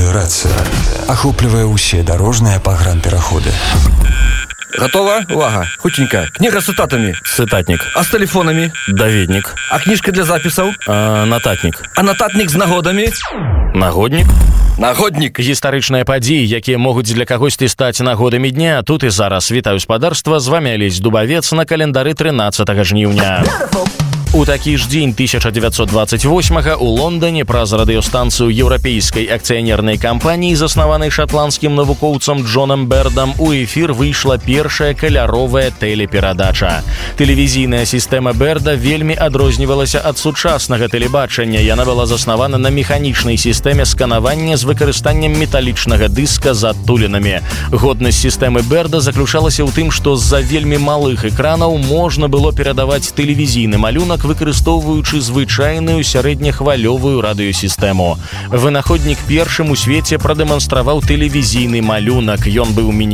Радиорация охопливая ўсе дорожныя пагранпераходы. Готово? Увага. Хутенько. Книга с цитатами. Цитатник. А с телефонами? Даведник. А книжка для записаў? Нататник. А нататник з нагодами? Нагодник. Нагодник. Гістарычныя падзеі, якія могуць для кагосьці стаць нагодамі дня. Тут і зараз. Вітаю спадарства. З вами Алесь Дубавец на календары 13 жніўня. У такі ж дзень 1928 у Лондоне праз радыёстанцыю еўрапейскай акцыянернай кампаніі, заснаванай шатландскім навукоўцам Джонам Бердам, у эфір выйшла першая каляровая тэлеперадача. Тэлевізійная сістэма Берда вельмі адрознівалася ад сучаснага тэлебачання. Яна была заснавана на механічнай сістэме сканавання з выкарыстаннем металічнага дыска з адтулінамі. Годнасць сістэмы Берда заключалася ў тым, што з-за вельмі малых экранаў можна было перадаваць тэлевізійны малюнак, выкарыстоўваючы звычайную сярэднехвалёвую радыёсістэму. Вынаходнік першым у свеце прадэманстраваў тэлевізійны малюнак. Ён быў